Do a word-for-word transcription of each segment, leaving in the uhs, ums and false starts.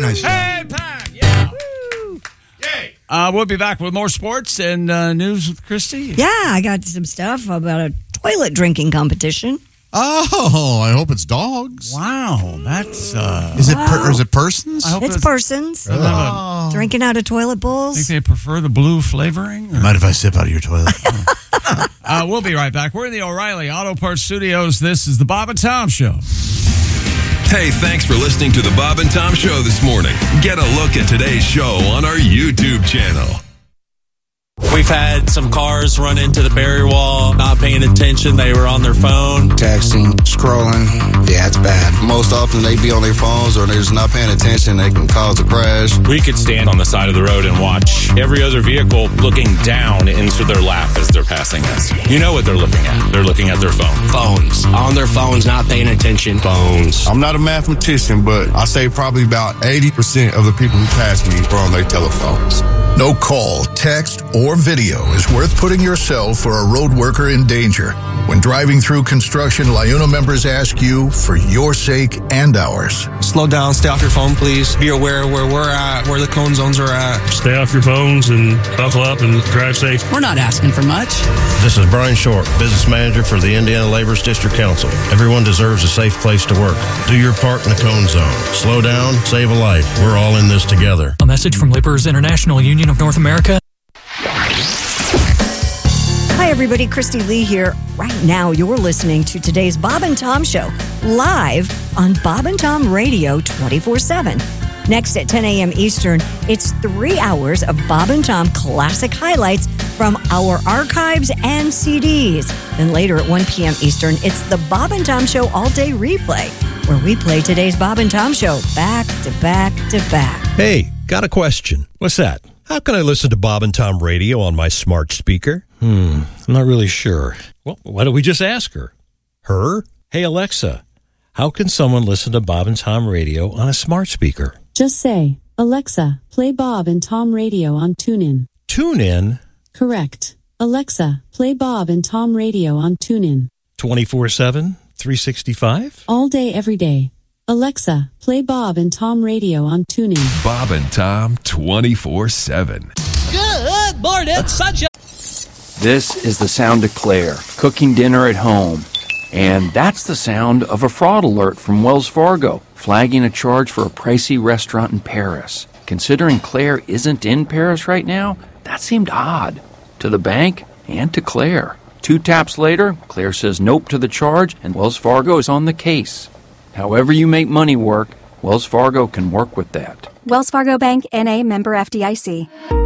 nice job. Hey, Pat. Yeah. Yay. Uh, we'll be back with more sports and uh, news with Christy. Yeah, I got some stuff about a toilet drinking competition. Oh, I hope it's dogs. Wow, that's... Uh, is it per, is it persons? I hope it's, it's persons. Oh. Drinking out of toilet bowls. Think they prefer the blue flavoring? Or? Mind if I sip out of your toilet? uh, we'll be right back. We're in the O'Reilly Auto Parts Studios. This is the Bob and Tom Show. Hey, thanks for listening to the Bob and Tom Show this morning. Get a look at today's show on our YouTube channel. We've had some cars run into the barrier wall, not paying attention. They were on their phone. Texting, scrolling. Yeah, it's bad. Most often they be on their phones or they're just not paying attention. They can cause a crash. We could stand on the side of the road and watch every other vehicle looking down into their lap as they're passing us. You know what they're looking at. They're looking at their phone. Phones. On their phones, not paying attention. Phones. I'm not a mathematician, but I say probably about eighty percent of the people who pass me are on their telephones. No call, text, or video is worth putting yourself or a road worker in danger. When driving through construction, LIUNA members ask you for your sake and ours. Slow down, stay off your phone, please. Be aware where we're at, where the cone zones are at. Stay off your phones and buckle up and drive safe. We're not asking for much. This is Brian Short, Business Manager for the Indiana Laborers District Council. Everyone deserves a safe place to work. Do your part in the cone zone. Slow down, save a life. We're all in this together. A message from Laborers International Union of North America. Hi, everybody. Christy Lee here. Right now, you're listening to today's Bob and Tom Show, live on Bob and Tom Radio twenty-four seven. Next at ten a.m. Eastern, it's three hours of Bob and Tom classic highlights from our archives and C Ds. Then later at one p.m. Eastern, it's the Bob and Tom Show all-day replay, where we play today's Bob and Tom Show back to back to back. Hey, got a question. What's that? How can I listen to Bob and Tom Radio on my smart speaker? Hmm, I'm not really sure. Well, why don't we just ask her? Her? Hey, Alexa, how can someone listen to Bob and Tom Radio on a smart speaker? Just say, Alexa, play Bob and Tom Radio on TuneIn. TuneIn? Correct. Alexa, play Bob and Tom Radio on TuneIn. twenty-four seven, three sixty-five? All day, every day. Alexa, play Bob and Tom Radio on TuneIn. Bob and Tom twenty-four seven. Good morning, sunshine. This is the sound of Claire, cooking dinner at home. And that's the sound of a fraud alert from Wells Fargo, flagging a charge for a pricey restaurant in Paris. Considering Claire isn't in Paris right now, that seemed odd. To the bank and to Claire. Two taps later, Claire says nope to the charge, and Wells Fargo is on the case. However you make money work, Wells Fargo can work with that. Wells Fargo Bank, N A, member F D I C.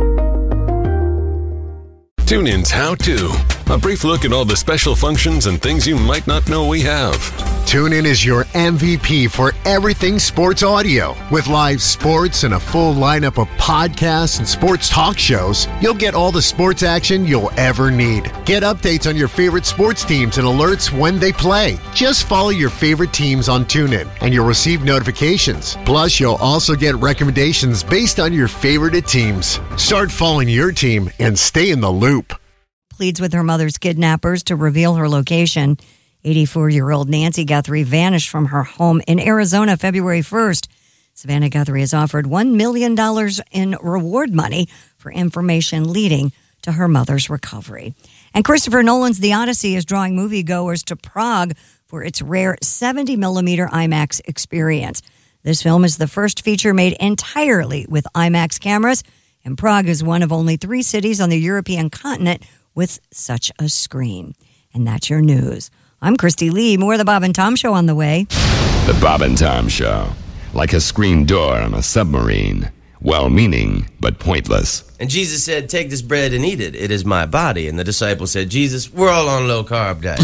TuneIn's How To. A brief look at all the special functions and things you might not know we have. TuneIn is your M V P for everything sports audio. With live sports and a full lineup of podcasts and sports talk shows, you'll get all the sports action you'll ever need. Get updates on your favorite sports teams and alerts when they play. Just follow your favorite teams on TuneIn, and you'll receive notifications. Plus, you'll also get recommendations based on your favorite teams. Start following your team and stay in the loop. Pleads with her mother's kidnappers to reveal her location. eighty-four-year-old Nancy Guthrie vanished from her home in Arizona February first. Savannah Guthrie has offered one million dollars in reward money for information leading to her mother's recovery. And Christopher Nolan's The Odyssey is drawing moviegoers to Prague for its rare seventy millimeter IMAX experience. This film is the first feature made entirely with IMAX cameras, and Prague is one of only three cities on the European continent with such a screen. And that's your news. I'm Christy Lee. More of the Bob and Tom Show on the way. The Bob and Tom Show. Like a screen door on a submarine. Well-meaning, but pointless. And Jesus said, take this bread and eat it. It is my body. And the disciples said, Jesus, we're all on low-carb diet.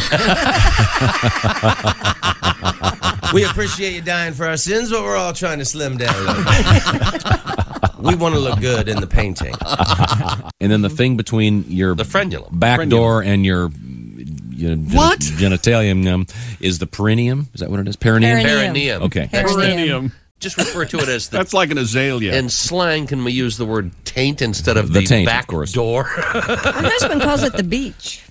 We appreciate you dying for our sins, but we're all trying to slim down a little bit. We want to look good in the painting. And then the thing between your the frenulum. back frenulum. door and your, your what? genitalium um, is the perineum. Is that what it is? Perineum? Perineum. Okay. Perineum. Just refer to it as the... That's like an azalea. In slang, can we use the word taint instead of the, the taint, back of course. door? My husband calls it the beach.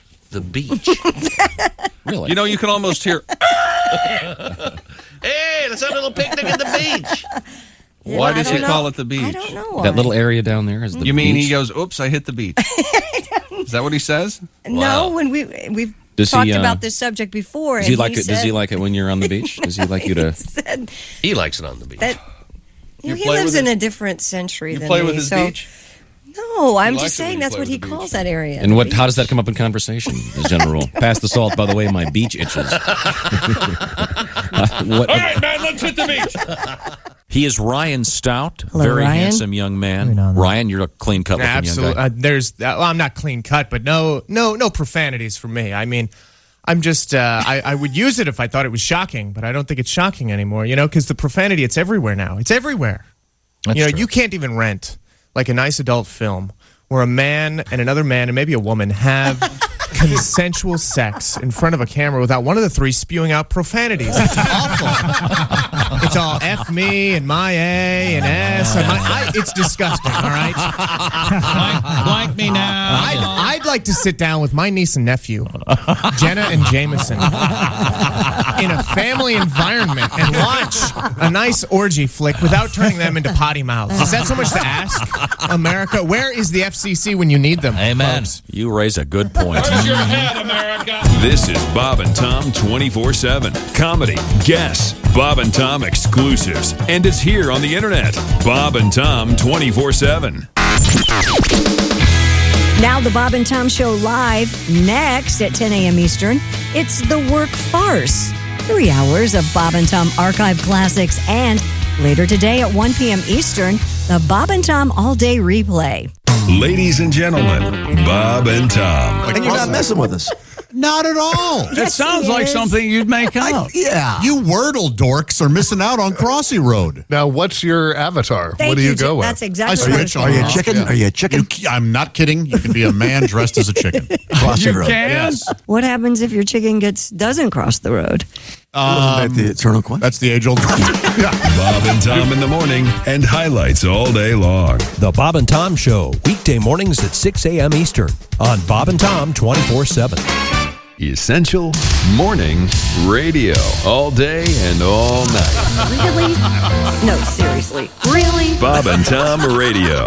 The beach? Really? You know, you can almost hear... Hey, Let's have a little picnic at the beach. Yeah, Why does he know. call it the beach? I don't know why. That little area down there is the You mean beach? he goes, oops, I hit the beach. Is that what he says? No, Wow. when we we've Does talked he, uh, about this subject before. Does and he like he it? Does he said like it when you're on the beach? Does he like you to? said He likes it on the beach. that you know, You he play lives with in his- a different century You than play me. with his so beach? no, I'm likes just it when saying you that's play what with he the calls that area. And what? How does that come up in conversation? As general rule, pass the salt. By the way, my beach itches. Uh, what? All right, man, let's hit the beach. He is Ryan Stout, Hello, very Ryan. handsome young man. Ryan, you're a clean cut looking young Absolutely. guy. Uh, there's, uh, well, I'm not clean cut, but no, no, no profanities for me. I mean, I'm just, uh, I, I would use it if I thought it was shocking, but I don't think it's shocking anymore. You know, because the profanity, it's everywhere now. It's everywhere. That's you know, true. you can't even rent like a nice adult film where a man and another man and maybe a woman have consensual sex in front of a camera without one of the three spewing out profanities. It's awful. It's all F me and my A and S. And my, I, it's disgusting, all right? Blank, blank me now. I'd, I'd like to sit down with my niece and nephew, Jenna and Jameson, in a family environment and watch a nice orgy flick without turning them into potty mouths. Is that so much to ask, America? Where is the F C C when you need them? Amen. You raise a good point. Where's your head, America? This is Bob and Tom twenty-four seven. Comedy, guests, Bob and Tom exclusives. And it's here on the internet. Bob and Tom twenty-four seven. Now the Bob and Tom Show live next at ten a.m. Eastern. It's The Work Farce. Three hours of Bob and Tom archive classics. And later today at one p.m. Eastern, the Bob and Tom All Day Replay. Ladies and gentlemen, Bob and Tom. And you're not messing with us. Not at all. That sounds like something you'd make up. Yeah. You Wordle dorks are missing out on Crossy Road. Now, what's your avatar? Thank what do you, you go Jim. with? That's exactly I what I switch was on gonna and ask. off. Chicken? Yeah. Are you a chicken? You, I'm not kidding. You can be a man dressed as a chicken. Crossy You Road. can? Yes. What happens if your chicken gets doesn't cross the road? Um, the eternal question? That's the age-old question. Bob and Tom in the morning and highlights all day long. The Bob and Tom Show, weekday mornings at six a.m. Eastern on Bob and Tom twenty-four seven. Essential morning radio. All day and all night. Really? No, seriously. Really? Bob and Tom radio.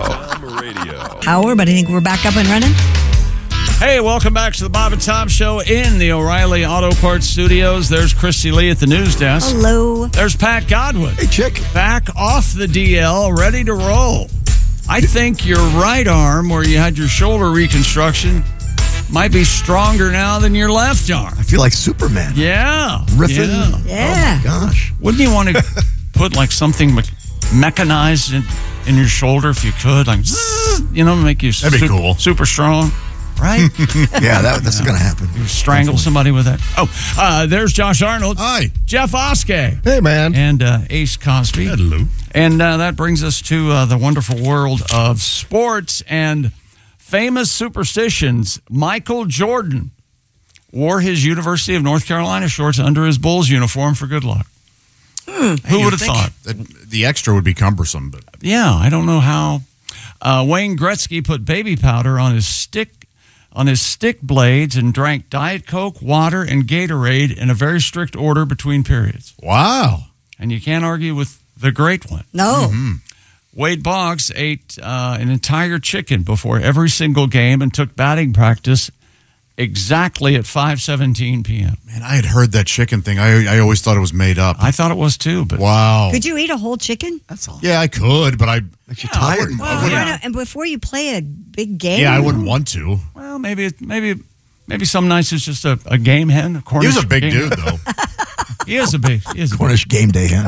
Hour, but I think we're back up and running. Hey, welcome back to the Bob and Tom Show in the O'Reilly Auto Parts Studios. There's Christy Lee at the news desk. Hello. There's Pat Godwin. Hey, chick. Back off the D L, ready to roll. I think your right arm, where you had your shoulder reconstruction, might be stronger now than your left arm. I feel like Superman. Yeah. Riffing. Yeah. Yeah. Gosh. Wouldn't you want to put like something me- mechanized in, in your shoulder if you could? Like, zzz, you know, make you That'd be super, cool. super strong, right? Yeah, that, that's going to happen. You strangle somebody with that. Oh, uh, there's Josh Arnold. Hi. Jeff Oskey. Hey, man. And uh, Ace Cosby. Hello. And uh, that brings us to uh, the wonderful world of sports and famous superstitions. Michael Jordan wore his University of North Carolina shorts under his Bulls uniform for good luck. Hmm. Who would have thought? That the extra would be cumbersome, but Yeah, I don't know how. Uh, Wayne Gretzky put baby powder on his stick on his stick blades and drank Diet Coke, water, and Gatorade in a very strict order between periods. wow. And you can't argue with the great one. No. Mm-hmm. Wade Boggs ate uh, an entire chicken before every single game and took batting practice exactly at five seventeen p.m. Man, I had heard that chicken thing. I I always thought it was made up. I thought it was too, but Wow. Could you eat a whole chicken? That's all. Yeah, I could, but I Makes you Yeah, I tired. wouldn't- Well, wouldn't- why not? And before you play a big game? yeah, I wouldn't want to. well, maybe maybe maybe some nights it's just a, a game hen. A He Cornish was a big game dude, hen. though. He is a big. He is a big. Cornish game day, huh?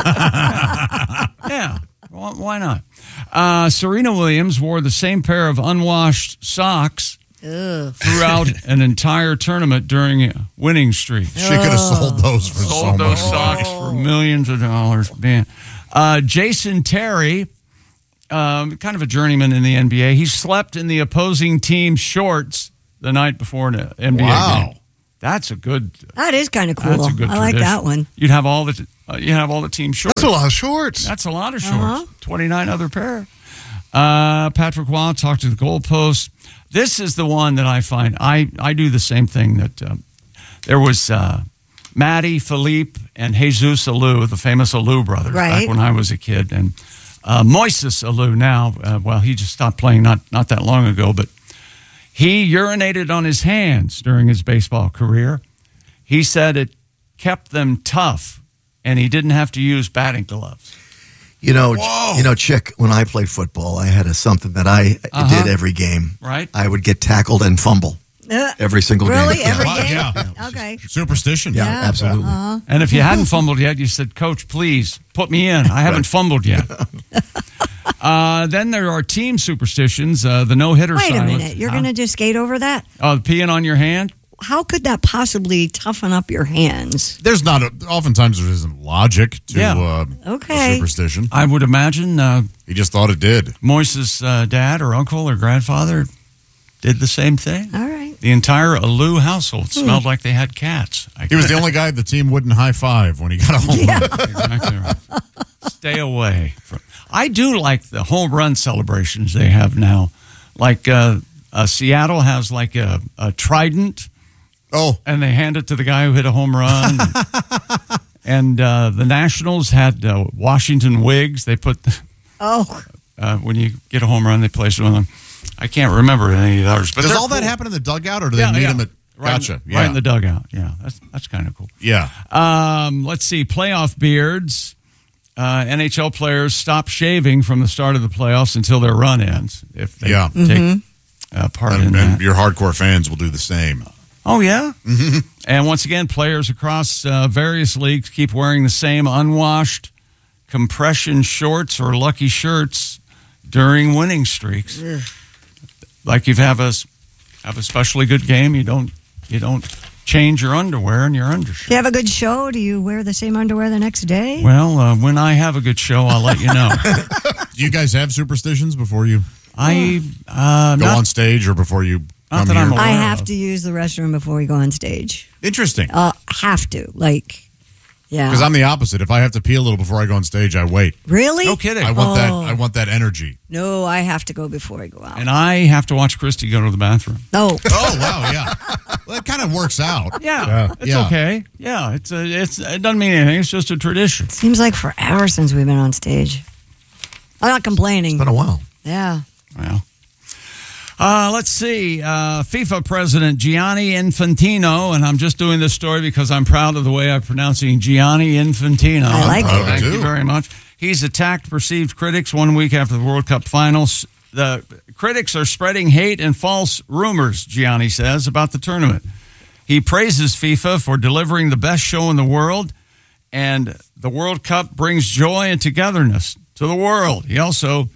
Yeah, why why not? Uh, Serena Williams wore the same pair of unwashed socks Ugh. throughout an entire tournament during a winning streak. She could have sold those for so Sold those much. socks for millions of dollars. Man. Uh, Jason Terry, um, kind of a journeyman in the N B A, he slept in the opposing team's shorts the night before an N B A Wow. game. That's a good. That is kind of cool. That's a good I like tradition. that one. You'd have all the uh, you have all the team shorts. That's a lot of shorts. That's a lot of shorts. Uh-huh. twenty-nine other pair. Uh, Patrick Waugh talked to the goalpost. This is the one that I find I I do the same thing that um, there was. Uh, Maddie, Philippe, and Jesus Alou, the famous Alou brothers, Right. back when I was a kid. And uh, Moises Alou now, uh, well, he just stopped playing not, not that long ago, but he urinated on his hands during his baseball career. He said it kept them tough, and he didn't have to use batting gloves. You know, you know, Chick, when I played football, I had a, something that I Uh-huh. did every game. Right. I would get tackled and fumble Uh, every single really? game. Every Yeah. game? Yeah. Okay. Superstition. Yeah, absolutely. Uh-huh. And if you hadn't fumbled yet, you said, Coach, please put me in. I haven't fumbled yet. uh, then there are team superstitions. Uh, the no-hitter Wait a silence. minute. You're Huh? going to just skate over that? Oh, peeing on your hand? How could that possibly toughen up your hands? There's not, a, oftentimes there isn't logic to Yeah. uh, Okay. a superstition. I would imagine uh, He just thought it did. Moise's uh, dad or uncle or grandfather did the same thing. All right. The entire Alou household smelled like they had cats. I He was the only guy the team wouldn't high five when he got a home run. Exactly right. Stay away from. I do like the home run celebrations they have now. Like uh, uh, Seattle has like a, a trident. Oh, and they hand it to the guy who hit a home run. and uh, the Nationals had uh, Washington wigs. They put the, Oh. uh, when you get a home run, they place it on them. I can't remember any of the others. But Does they're all that cool. happen in the dugout, or do they Yeah, meet yeah. him at? Right in- Gotcha. Right Yeah. in the dugout. Yeah, that's that's kind of cool. Yeah. Um, let's see. Playoff beards. Uh, N H L players stop shaving from the start of the playoffs until their run ends. If they Yeah. take uh, part in And, that. and your hardcore fans will do the same. Oh, yeah? And once again, players across uh, various leagues keep wearing the same unwashed compression shorts or lucky shirts during winning streaks. Like you have a, have a especially good game, you don't you don't change your underwear and your undershirt. Do you have a good show? Do you wear the same underwear the next day? Well, uh, when I have a good show, I'll let you know. Do you guys have superstitions before you I uh, go not- on stage or before you Not come that here? I'm aware I of. have to use the restroom before we go on stage. Interesting. Uh, have to. Like, yeah. Because I'm the opposite. If I have to pee a little before I go on stage, I wait. Really? No kidding. I want that. Oh. I want that energy. No, I have to go before I go out. And I have to watch Christy go to the bathroom. No. Oh wow, yeah. Well, it kind of works out. Yeah, it's Yeah. okay. Yeah, it's a, it's it doesn't mean anything. It's just a tradition. Seems like forever since we've been on stage. I'm not complaining. It's been a while. Yeah. Well, uh, let's see. Uh, FIFA President Gianni Infantino, and I'm just doing this story because I'm proud of the way I'm pronouncing Gianni Infantino. I like it. Thank I do. you very much. He's attacked perceived critics one week after the World Cup finals. The critics are spreading hate and false rumors, Gianni says, about the tournament. He praises FIFA for delivering the best show in the world, and the World Cup brings joy and togetherness to the world. He also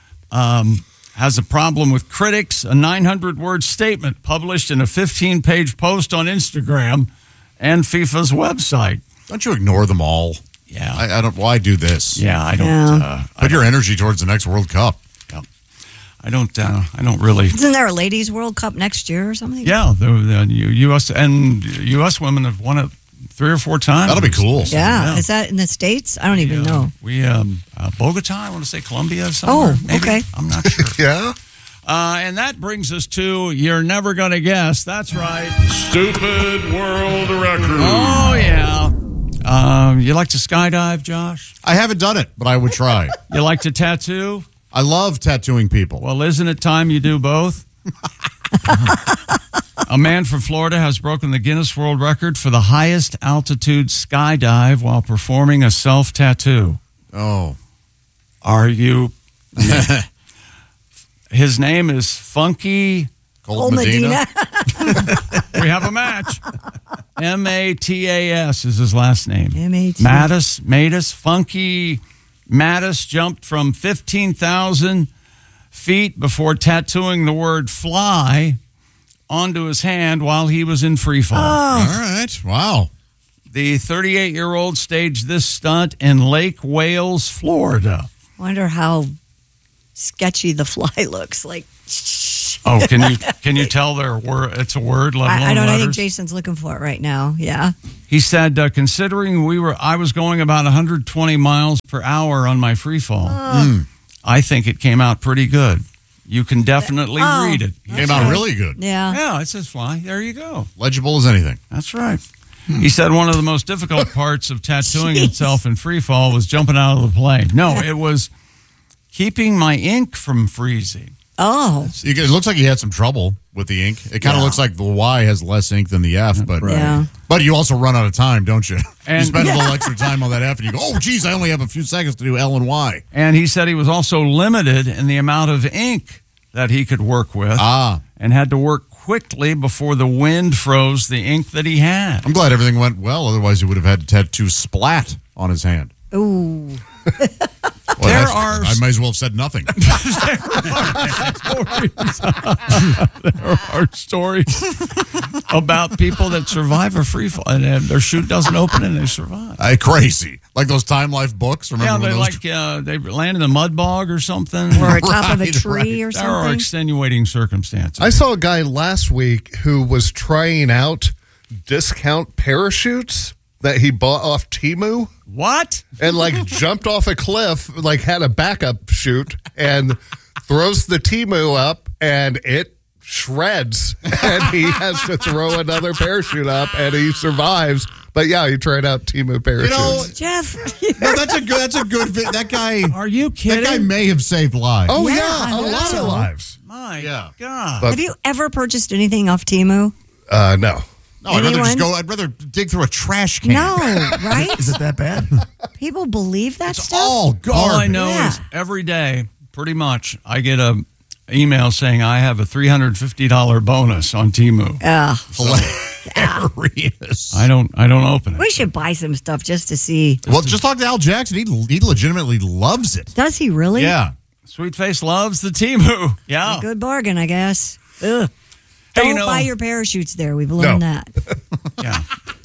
um, has a problem with critics. A nine hundred word statement published in a fifteen page post on Instagram and FIFA's website. Don't you ignore them all? Yeah. I, I don't. Why do this? Yeah, I don't. Yeah. Uh, I Put your energy towards the next World Cup. Yeah. I don't. Uh, I don't really. Isn't there a Ladies World Cup next year or something? Yeah, the, the U S and U S women have won it three or four times. That'll be cool. Yeah. Is that in the States? I don't even know. We um, uh, Bogota. I want to say Colombia. Oh, Somewhere, maybe. okay. I'm not sure. Yeah. Uh, and that brings us to You're Never Gonna Guess. That's right. Stupid world record. Oh, yeah. Um, you like to skydive, Josh? I haven't done it, but I would try. You like to tattoo? I love tattooing people. Well, isn't it time you do both? A man from Florida has broken the Guinness World Record for the highest altitude skydive while performing a self-tattoo. Oh. Are you... His name is Funky... Cold Medina. We have a match. M A T A S is his last name. M A T. Mattis, Mattis, Funky Mattis jumped from fifteen thousand feet before tattooing the word fly onto his hand while he was in free fall. Oh. All right. Wow. The thirty-eight-year-old staged this stunt in Lake Wales, Florida. Wonder how sketchy the fly looks. Like, Oh, can you can you tell their word? It's a word, let alone I, I don't know. I think letters? Jason's looking for it right now. Yeah. He said, uh, considering we were, I was going about one hundred twenty miles per hour on my free fall. Oh. I think it came out pretty good. You can definitely Oh, read it. Came out really good. Yeah. Yeah, it says fly. There you go. Legible as anything. That's right. He said one of the most difficult parts of tattooing himself in free fall was jumping out of the plane. No, it was keeping my ink from freezing. Oh. It looks like he had some trouble with the ink. It kind of Yeah. looks like the Y has less ink than the F, but Yeah. but you also run out of time, don't you? And- you spend a Yeah. little extra time on that F, and you go, oh, geez, I only have a few seconds to do L and Y. And he said he was also limited in the amount of ink that he could work with. Ah. And had to work quickly before the wind froze the ink that he had. I'm glad everything went well. Otherwise, he would have had to tattoo splat on his hand. Ooh. Well, There that's- are- I might as well have said nothing. There are stories about people that survive a free fall and uh, their chute doesn't open and they survive. I crazy. Like those Time Life books. Remember Yeah, when they those like uh, they land in a mud bog or something, Or on top of a Right, tree or There are something. extenuating circumstances. I saw a guy last week who was trying out discount parachutes that he bought off Temu. What? And like jumped off a cliff, like had a backup chute and throws the Temu up and it shreds and he has to throw another parachute up and he survives. But yeah, he tried out Temu parachutes. know, Jeff. No, that's a good. That's a good. Vi- that guy. Are you kidding? That guy may have saved lives. oh Yeah, yeah, I a hope lot so. of lives. My Yeah. God. But- Have you ever purchased anything off Temu? Uh, no. No, I'd rather just Anyone? go. I'd rather dig through a trash can. No, right? Is it that bad? People believe that It's stuff? all garbage. All I know Yeah. is every day, pretty much, I get a email saying I have a three hundred fifty dollars bonus on Temu. Ugh. Hilarious. I don't I don't open it. We should buy some stuff just to see. Well, just talk to Al Jackson. He, he legitimately loves it. Does he really? Yeah. Sweet Face loves the Temu. Yeah. A good bargain, I guess. Ugh. Hey, Don't you know- buy your parachutes there. We've learned No. that. Yeah.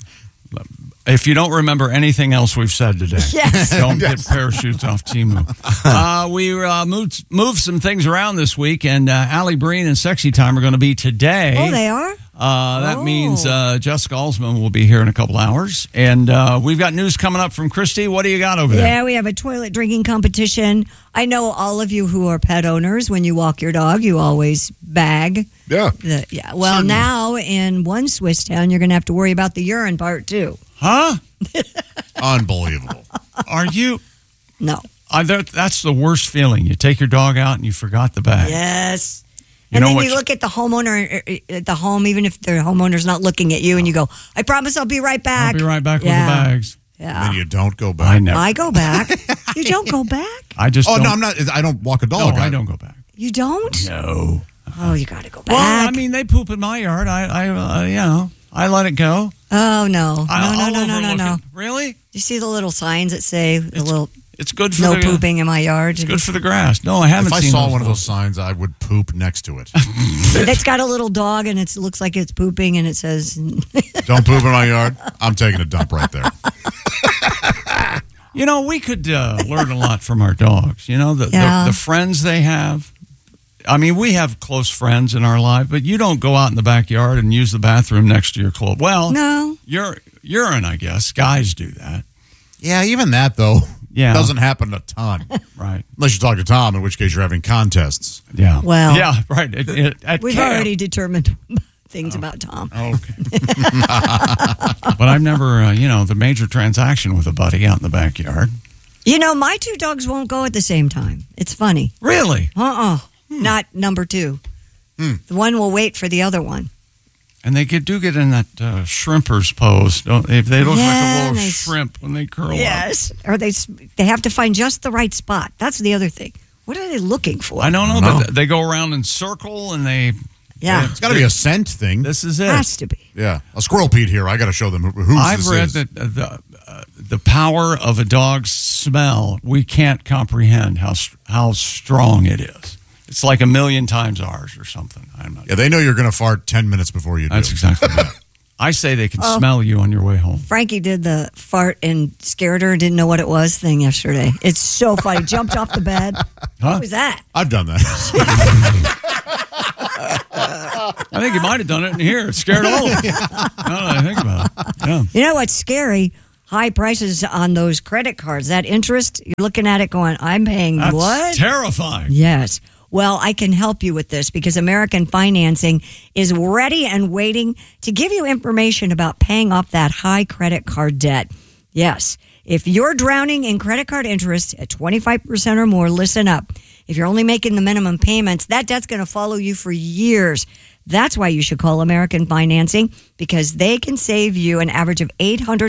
If you don't remember anything else we've said today, Yes. don't get parachutes off Temu. Uh, we uh, moved, moved some things around this week, and uh, Allie Breen and Sexy Time are going to be today. Oh, they are? Uh, that Oh. means uh, Jessica Alsman will be here in a couple hours. And uh, we've got news coming up from Christy. What do you got over there? Yeah, we have a toilet drinking competition. I know all of you who are pet owners, when you walk your dog, you always bag. Yeah. The, yeah. Well, now in one Swiss town, you're going to have to worry about the urine part, too. Huh? Unbelievable. Are you? No. I, that, that's the worst feeling. You take your dog out and you forgot the bag. Yes. You and know then what you you- look at the homeowner uh, at the home, even if the homeowner's not looking at you, and you go, I promise I'll be right back. I'll be right back Yeah. with the bags. Yeah. And you don't go back. I never. I go back. You don't go back? I just. Oh don't, no, I'm not. I don't walk a No, dog. I don't go back. You don't? No. Oh, you got to go Well, back. I mean, they poop in my yard. I, I, uh, you know, I let it go. oh, no. I, No, I'll no, no, no, no, overlook no. it. Really? You see the little signs that say the little It's good for no the, pooping in my yard? It's good for the grass. No, I haven't If I seen saw those one of little- those signs, I would poop next to it. It's got a little dog, and it looks like it's pooping, and it says, Don't poop in my yard. I'm taking a dump right there. You know, we could uh, learn a lot from our dogs. You know, the, Yeah. the the friends they have. I mean, we have close friends in our life, but you don't go out in the backyard and use the bathroom next to your clothes. Well, no. Ur- urine, I guess. Guys do that. Yeah, even that though. Yeah. Doesn't happen a ton. Right. Unless you talk to Tom, in which case you're having contests. Yeah. Well. Yeah, right. It, it, at We've camp. already determined things about Tom. Okay. But I've never, uh, you know, the major transaction with a buddy out in the backyard. You know, my two dogs won't go at the same time. It's funny. Really? Uh-uh. Not number two. Hmm. The one will wait for the other one. And they get, do get in that uh, shrimper's pose, don't they? They look Yeah, like a little they- shrimp when they curl up. Yes. Or they they have to find just the right spot. That's the other thing. What are they looking for? I don't know, No. but they go around in circle and they. Yeah. It's got to be a scent thing. This is it. Has to be. Yeah. A squirrel Pete here. I got to show them who, who's I've this read is. that uh, the uh, the power of a dog's smell. We can't comprehend how st- how strong it is. It's like a million times ours or something. I'm not. Yeah, they know you're going to fart ten minutes before you do. That's exactly right. I say they can Oh. smell you on your way home. Frankie did the fart and scared her, didn't know what it was thing yesterday. It's so funny. Jumped off the bed. Huh? What was that? I've done that. I think you might have done it in here. It scared all of them. Now that I think about it. Yeah. You know what's scary? High prices on those credit cards. That interest, you're looking at it going, I'm paying That's what? terrifying. Yes. Well, I can help you with this because American Financing is ready and waiting to give you information about paying off that high credit card debt. Yes, if you're drowning in credit card interest at twenty-five percent or more, listen up. If you're only making the minimum payments, that debt's going to follow you for years. That's why you should call American Financing, because they can save you an average of eight hundred